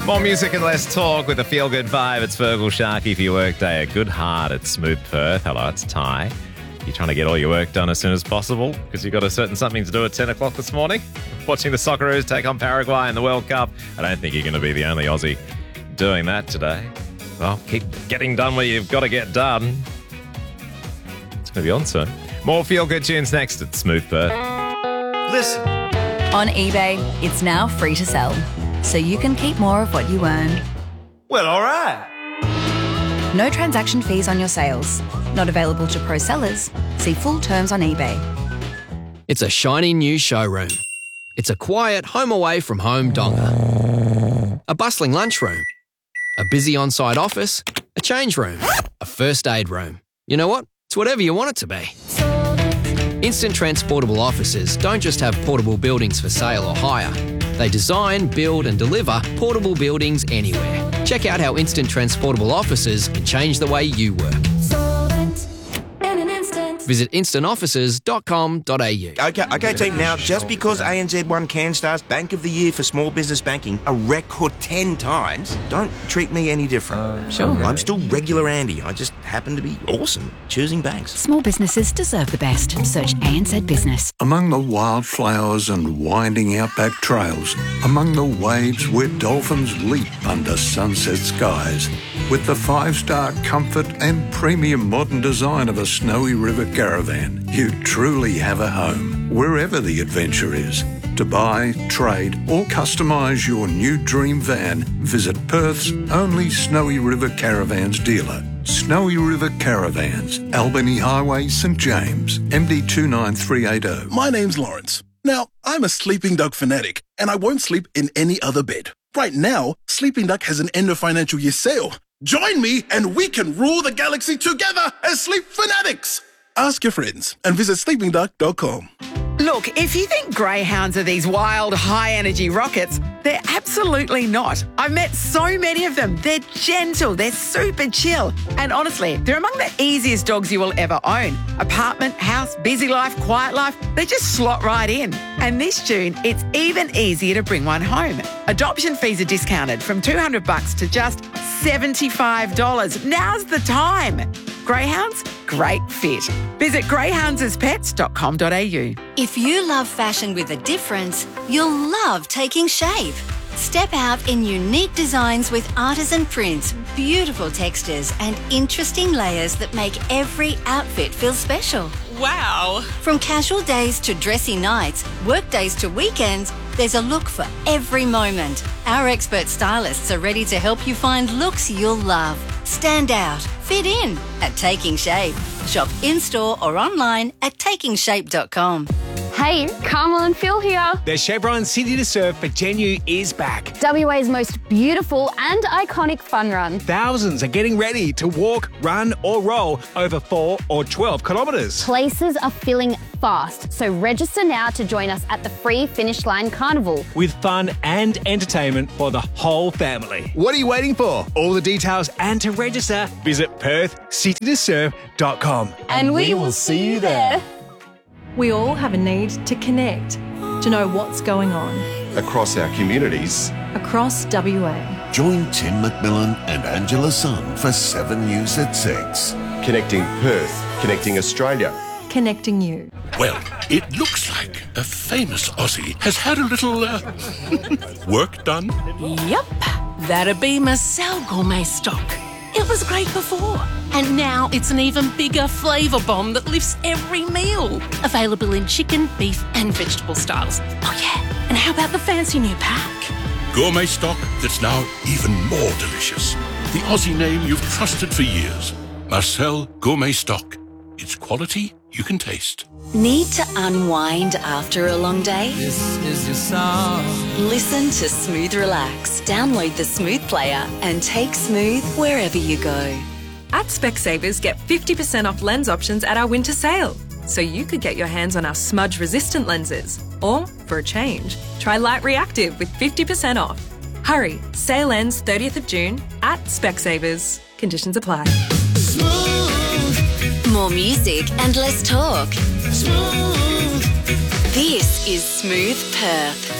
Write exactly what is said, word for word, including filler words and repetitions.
More music and less talk with a feel-good vibe. It's Fergal Sharkey for your workday. A good heart at Smooth Perth. Hello, it's Ty. You're trying to get all your work done as soon as possible because you've got a certain something to do at ten o'clock this morning. Watching the Socceroos take on Paraguay in the World Cup. I don't think you're going to be the only Aussie doing that today. Well, keep getting done where you've got to get done. It's going to be on soon. More feel-good tunes next at Smooth Perth. Listen. On eBay, it's now free to sell, so you can keep more of what you earn. Well, all right. No transaction fees on your sales. Not available to pro sellers. See full terms on eBay. It's a shiny new showroom. It's a quiet home away from home donga. A bustling lunchroom. A busy on-site office. A change room. A first aid room. You know what? It's whatever you want it to be. Instant Transportable Offices don't just have portable buildings for sale or hire. They design, build and deliver portable buildings anywhere. Check out how Instant Transportable Offices can change the way you work. Visit instant offices dot com dot a u. Okay, okay, team. Now, just because A N Z won CanStar's Bank of the Year for Small Business Banking a record ten times, don't treat me any different. Uh, sure. I'm still regular Andy. I just happen to be awesome choosing banks. Small businesses deserve the best. Search A N Z Business. Among the wildflowers and winding outback trails, among the waves where dolphins leap under sunset skies, with the five-star comfort and premium modern design of a Snowy River Caravan, you truly have a home, wherever the adventure is. To buy, trade or customise your new dream van, visit Perth's only Snowy River Caravans dealer. Snowy River Caravans, Albany Highway, St James, M D two nine three eight zero. My name's Lawrence. Now, I'm a Sleeping Dog fanatic, and I won't sleep in any other bed. Right now, Sleeping Duck has an end of financial year sale. Join me and we can rule the galaxy together as Sleep Fanatics. Ask your friends and visit sleeping duck dot com. Look, if you think greyhounds are these wild, high-energy rockets, they're absolutely not. I've met so many of them. They're gentle, they're super chill, and honestly, they're among the easiest dogs you will ever own. Apartment, house, busy life, quiet life, they just slot right in. And this June, it's even easier to bring one home. Adoption fees are discounted from two hundred bucks to just seventy-five dollars. Now's the time. Greyhounds, great fit. Visit greyhounds as pets dot com dot a u. If you love fashion with a difference, you'll love Taking Shape. Step out in unique designs with artisan prints, beautiful textures and interesting layers that make every outfit feel special. Wow! From casual days to dressy nights, work days to weekends, there's a look for every moment. Our expert stylists are ready to help you find looks you'll love. Stand out, fit in at Taking Shape. Shop in-store or online at taking shape dot com. Hey, Carmel and Phil here. The Chevron City to Surf for Genu is back. W A's most beautiful and iconic fun run. Thousands are getting ready to walk, run or roll over four or twelve kilometres. Places are filling fast, so register now to join us at the free Finish Line Carnival. With fun and entertainment for the whole family. What are you waiting for? All the details and to register, visit perth city to surf dot com. And, and we, we will see you there. We all have a need to connect, to know what's going on. Across our communities. Across W A. Join Tim McMillan and Angela Sun for seven News at six. Connecting Perth, connecting Australia. Connecting you. Well, it looks like a famous Aussie has had a little uh, work done. Yep, that'd be Marcel Gourmet Stock. It was great before, and now it's an even bigger flavour bomb that lifts every meal. Available in chicken, beef and vegetable styles. Oh yeah, and how about the fancy new pack? Gourmet Stock that's now even more delicious. The Aussie name you've trusted for years. Marcel Gourmet Stock. It's quality you can taste. Need to unwind after a long day? This is your song. Listen to Smooth Relax. Download the Smooth player and take Smooth wherever you go. At Specsavers, get fifty percent off lens options at our winter sale. So you could get your hands on our smudge-resistant lenses. Or, for a change, try Light Reactive with fifty percent off. Hurry, sale ends thirtieth of June at Specsavers. Conditions apply. Smooth. More music and less talk. Smooth. This is Smooth Perth.